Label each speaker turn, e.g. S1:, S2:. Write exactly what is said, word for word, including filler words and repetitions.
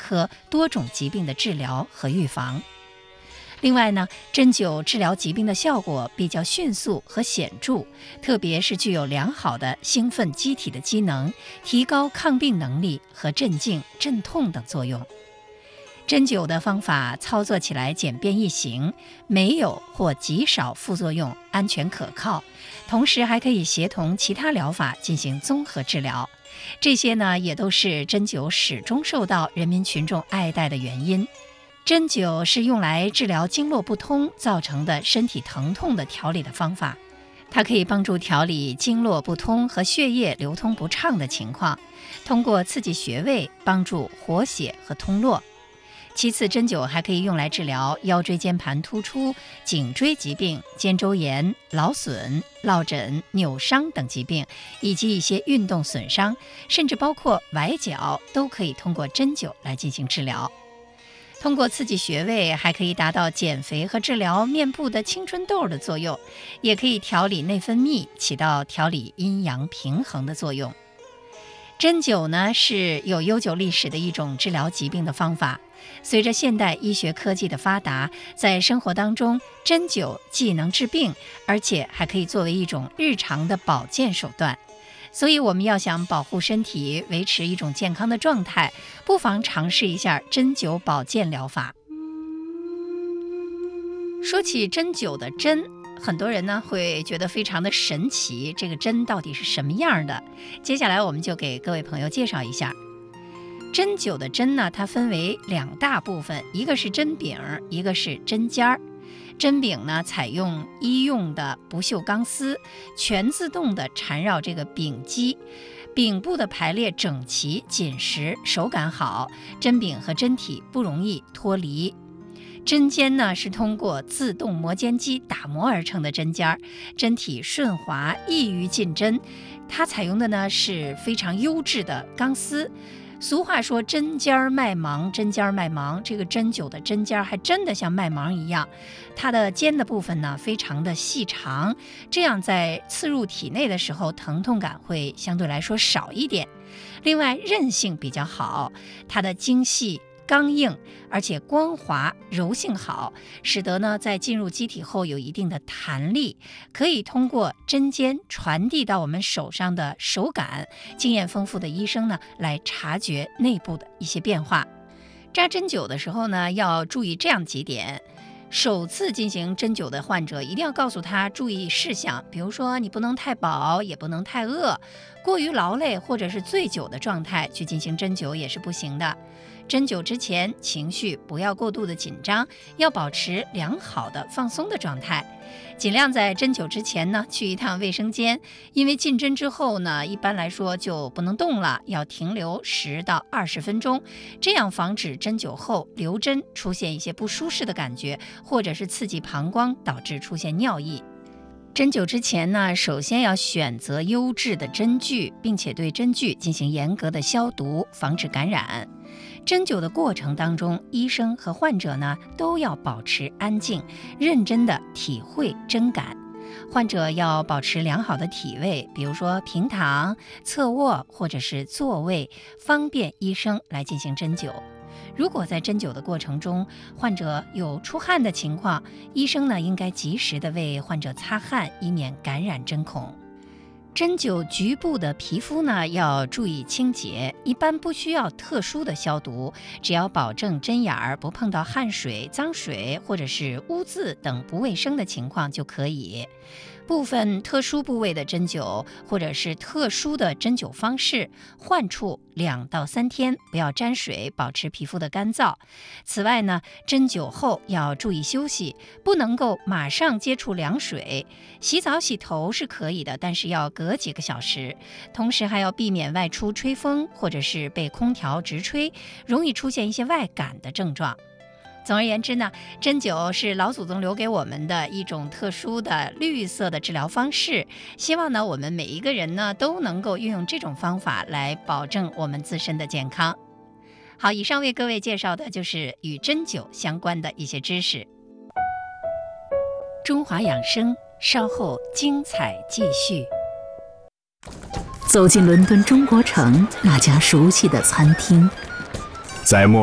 S1: 科多种疾病的治疗和预防。另外呢，针灸治疗疾病的效果比较迅速和显著，特别是具有良好的兴奋机体的机能，提高抗病能力和镇静、镇痛等作用。针灸的方法操作起来简便易行，没有或极少副作用，安全可靠，同时还可以协同其他疗法进行综合治疗。这些呢，也都是针灸始终受到人民群众爱戴的原因。针灸是用来治疗经络不通造成的身体疼痛的调理的方法，它可以帮助调理经络不通和血液流通不畅的情况，通过刺激穴位帮助活血和通络。其次，针灸还可以用来治疗腰椎间盘突出、颈椎疾病、肩周炎、劳损、落枕、扭伤等疾病，以及一些运动损伤，甚至包括崴脚，都可以通过针灸来进行治疗。通过刺激穴位，还可以达到减肥和治疗面部的青春痘的作用，也可以调理内分泌，起到调理阴阳平衡的作用。针灸呢，是有悠久历史的一种治疗疾病的方法。随着现代医学科技的发达，在生活当中，针灸既能治病，而且还可以作为一种日常的保健手段。所以我们要想保护身体，维持一种健康的状态，不妨尝试一下针灸保健疗法。说起针灸的针，很多人呢会觉得非常的神奇，这个针到底是什么样的？接下来我们就给各位朋友介绍一下。针灸的针呢，它分为两大部分，一个是针柄，一个是针尖儿。针柄呢，采用医用的不锈钢丝，全自动的缠绕这个柄基，柄部的排列整齐紧实，手感好，针柄和针体不容易脱离。针尖呢，是通过自动磨尖机打磨而成的针尖，针体顺滑，易于进针。它采用的呢是非常优质的钢丝。俗话说针尖卖芒，针尖卖芒，这个针灸的针尖还真的像卖芒一样，它的尖的部分呢非常的细长，这样在刺入体内的时候疼痛感会相对来说少一点。另外韧性比较好，它的精细刚硬，而且光滑柔性好，使得呢在进入机体后有一定的弹力，可以通过针尖传递到我们手上的手感。经验丰富的医生呢来察觉内部的一些变化。扎针灸的时候呢，要注意这样几点。首次进行针灸的患者一定要告诉他注意事项，比如说你不能太饱，也不能太饿，过于劳累或者是醉酒的状态去进行针灸也是不行的。针灸之前情绪不要过度的紧张，要保持良好的放松的状态。尽量在针灸之前呢去一趟卫生间，因为进针之后呢一般来说就不能动了，要停留十到二十分钟，这样防止针灸后留针出现一些不舒适的感觉，或者是刺激膀胱导致出现尿意。针灸之前呢，首先要选择优质的针具，并且对针具进行严格的消毒，防止感染。针灸的过程当中，医生和患者呢都要保持安静，认真的体会针感。患者要保持良好的体位，比如说平躺、侧卧或者是坐位，方便医生来进行针灸。如果在针灸的过程中，患者有出汗的情况，医生呢应该及时的为患者擦汗，以免感染针孔。针灸局部的皮肤呢要注意清洁，一般不需要特殊的消毒，只要保证针眼儿不碰到汗水、脏水或者是污渍等不卫生的情况就可以。部分特殊部位的针灸或者是特殊的针灸方式，患处两到三天不要沾水，保持皮肤的干燥。此外呢，针灸后要注意休息，不能够马上接触凉水。洗澡洗头是可以的，但是要隔几个小时。同时还要避免外出吹风或者是被空调直吹，容易出现一些外感的症状。总而言之呢，针灸是老祖宗留给我们的一种特殊的绿色的治疗方式，希望呢我们每一个人呢都能够运用这种方法来保证我们自身的健康。好，以上为各位介绍的就是与针灸相关的一些知识。中华养生，稍后精彩继续。
S2: 走进伦敦中国城那家熟悉的餐厅，
S3: 在莫